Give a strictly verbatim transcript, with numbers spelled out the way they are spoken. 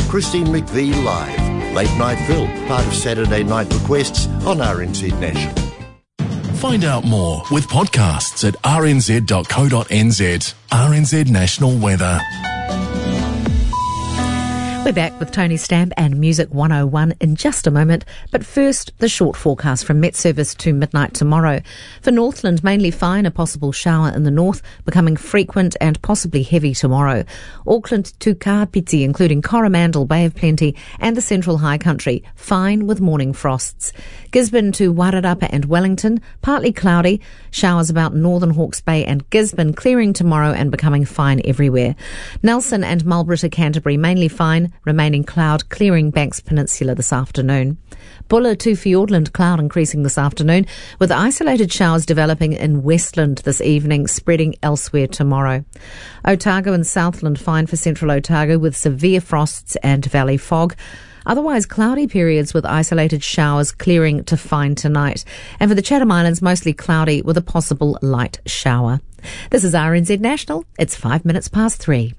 Christine McVie Live. Late Night Phil, part of Saturday Night Requests on R N Z National. Find out more with podcasts at r n z dot co dot n z. R N Z National Weather. We're back with Tony Stamp and Music one oh one in just a moment, but first the short forecast from Met Service to midnight tomorrow. For Northland, mainly fine, a possible shower in the north, becoming frequent and possibly heavy tomorrow. Auckland to Kapiti, including Coromandel, Bay of Plenty and the Central High Country, fine with morning frosts. Gisborne to Wairarapa and Wellington, partly cloudy, showers about northern Hawke's Bay and Gisborne, clearing tomorrow and becoming fine everywhere. Nelson and Marlborough to Canterbury, mainly fine, remaining cloud, clearing Banks Peninsula this afternoon. Buller to Fiordland, cloud increasing this afternoon, with isolated showers developing in Westland this evening, spreading elsewhere tomorrow. Otago and Southland fine for central Otago, with severe frosts and valley fog. Otherwise cloudy periods with isolated showers, clearing to fine tonight. And for the Chatham Islands, mostly cloudy with a possible light shower. This is R N Z National. It's five minutes past three.